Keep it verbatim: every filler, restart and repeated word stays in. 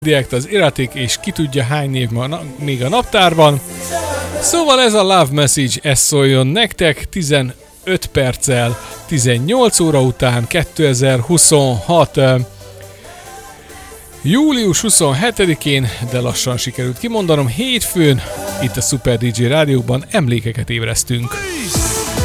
Direkt az Erratic, és ki tudja hány név ma na- még a naptárban. Szóval ez a Love Message, ez szóljon nektek tizenöt perccel tizennyolc óra után, kétezer-huszonhat július huszonhetedikén, de lassan sikerült kimondanom, hétfőn itt a Super dé dzsé Rádióban emlékeket ébresztünk.